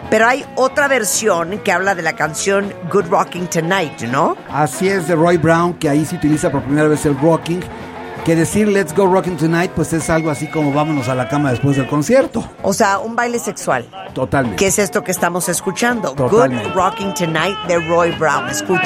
Pero hay otra versión que habla de la canción Good Rocking Tonight, ¿no? Así es, de Roy Brown, que ahí se utiliza por primera vez el rocking. Que decir Let's Go Rocking Tonight, pues es algo así como vámonos a la cama después del concierto. O sea, un baile sexual. Totalmente. ¿Qué es esto que estamos escuchando? Totalmente. Good Rocking Tonight de Roy Brown. Escucha.